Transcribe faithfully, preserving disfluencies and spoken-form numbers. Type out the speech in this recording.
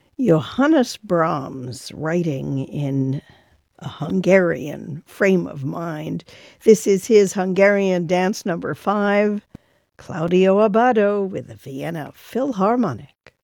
Johannes Brahms, writing in a Hungarian frame of mind. This is his Hungarian dance number five, Claudio Abbado with the Vienna Philharmonic.